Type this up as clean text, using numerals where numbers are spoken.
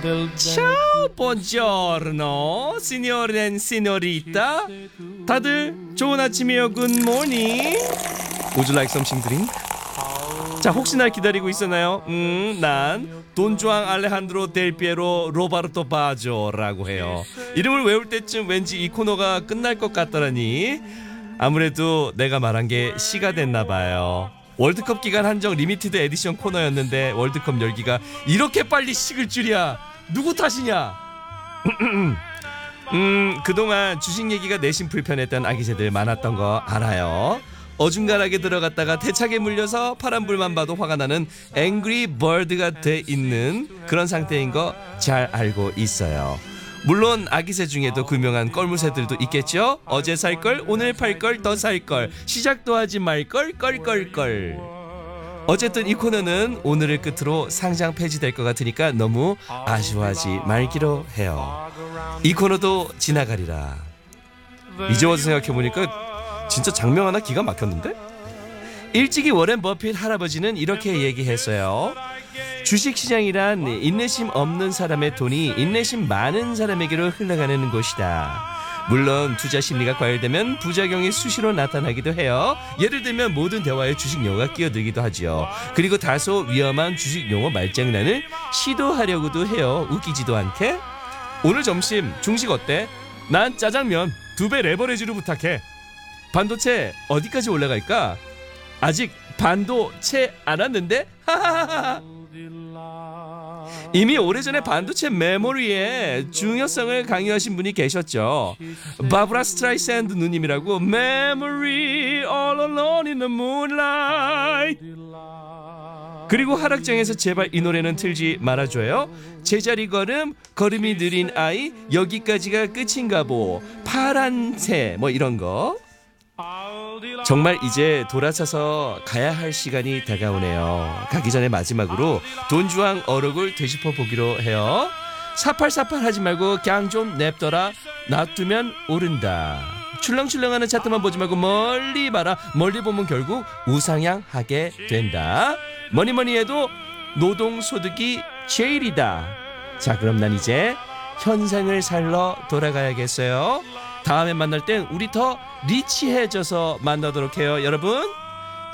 Ciao, buongiorno, signore and signorita. 다들 좋은 아침이요. Good morning. Would you like something drink? 자, 혹시나 기다리고 있었나요? 난 돈주앙 알레한드로 델 피에로 로바르토 바조라고 해요. 이름을 외울 때쯤 왠지 이 코너가 끝날 것 같더라니. 아무래도 내가 말한 게 시가 됐나 봐요. 월드컵 기간 한정 리미티드 에디션 코너였는데 월드컵 열기가 이렇게 빨리 식을 줄이야. 누구 탓이냐? 그동안 주식 얘기가 내심 불편했던 아기새들 많았던 거 알아요. 어중간하게 들어갔다가 대차게 물려서 파란불만 봐도 화가 나는 앵그리 버드가 돼 있는 그런 상태인 거 잘 알고 있어요. 물론 아기새 중에도 유명한 껄무새들도 있겠죠. 어제 살걸, 오늘 팔걸, 더 살걸, 시작도 하지 말걸, 껄껄껄. 어쨌든 이 코너는 오늘을 끝으로 상장 폐지될 것 같으니까 너무 아쉬워하지 말기로 해요. 이 코너도 지나가리라. 이제 와서 생각해보니까 진짜 장명 하나 기가 막혔는데? 일찍이 워렌 버핏 할아버지는 이렇게 얘기했어요. 주식시장이란 인내심 없는 사람의 돈이 인내심 많은 사람에게로 흘러가는 곳이다. 물론 투자 심리가 과열되면 부작용이 수시로 나타나기도 해요. 예를 들면 모든 대화에 주식 용어가 끼어들기도 하죠. 그리고 다소 위험한 주식 용어 말장난을 시도하려고도 해요. 웃기지도 않게. 오늘 점심 중식 어때? 난 짜장면 2배 레버리지로 부탁해. 반도체 어디까지 올라갈까? 아직 반도 채 안 왔는데? 하하하하. 이미 오래전에 반도체 메모리의 중요성을 강요하신 분이 계셨죠. 바브라 스트라이샌드 누님이라고. Memory all alone in the moonlight. 그리고 하락장에서 제발 이 노래는 틀지 말아줘요. 제자리 걸음, 걸음이 느린 아이, 여기까지가 끝인가 보, 파란 새, 뭐 이런 거. 정말 이제 돌아서서 가야 할 시간이 다가오네요. 가기 전에 마지막으로 돈주왕 어록을 되짚어 보기로 해요. 사팔사팔 하지 말고 그냥 좀 냅둬라. 놔두면 오른다. 출렁출렁하는 차트만 보지 말고 멀리 봐라. 멀리 보면 결국 우상향하게 된다. 뭐니뭐니 해도 노동소득이 제일이다. 자, 그럼 난 이제 현생을 살러 돌아가야겠어요. 다음에 만날 땐 우리 더 리치해져서 만나도록 해요. 여러분.